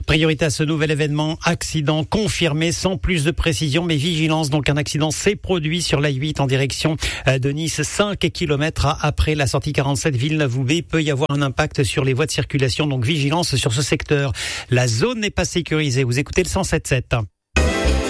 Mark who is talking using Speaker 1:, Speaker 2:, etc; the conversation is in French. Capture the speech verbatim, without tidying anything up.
Speaker 1: Priorité à ce nouvel événement, accident confirmé sans plus de précision, mais vigilance. Donc un accident s'est produit sur l'A huit en direction de Nice, cinq kilomètres après la sortie quarante-sept Villeneuve-Loubet. Il peut y avoir un impact sur les voies de circulation, donc vigilance sur ce secteur. La zone n'est pas sécurisée. Vous écoutez le cent sept sept.